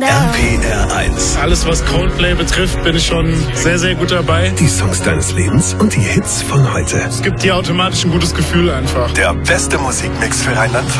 RPR1. Alles, was Coldplay betrifft, bin ich schon sehr, sehr gut dabei. Die Songs deines Lebens und die Hits von heute. Es gibt dir automatisch ein gutes Gefühl einfach. Der beste Musikmix für Rheinland-Pfalz.